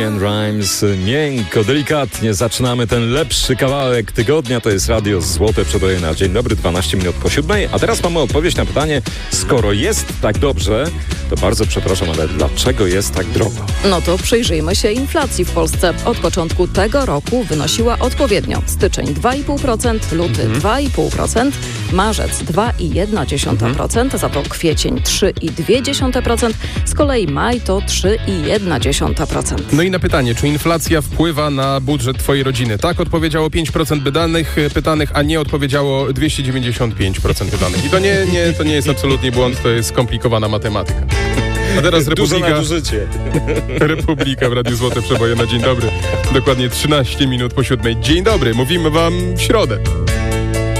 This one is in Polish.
LeAnn Rimes. Miękko, delikatnie zaczynamy ten lepszy kawałek tygodnia. To jest Radio Złote Przeboje na dzień dobry, 12 minut po 7. A teraz mamy odpowiedź na pytanie, skoro jest tak dobrze, to bardzo przepraszam, ale dlaczego jest tak drogo? No to przyjrzyjmy się inflacji w Polsce. Od początku tego roku wynosiła odpowiednio styczeń 2,5%, luty 2,5%, marzec 2,1%, za to kwiecień 3,2%, z kolei maj to 3,1%. No i na pytanie, czy inflacja wpływa na budżet twojej rodziny? Tak odpowiedziało 5% pytanych, a nie odpowiedziało 295% pytanych. I to nie jest absolutnie błąd, to jest skomplikowana matematyka. A teraz Republika w Radiu Złote Przeboje na dzień dobry. Dokładnie 13 minut po 7. Dzień dobry, mówimy wam w środę.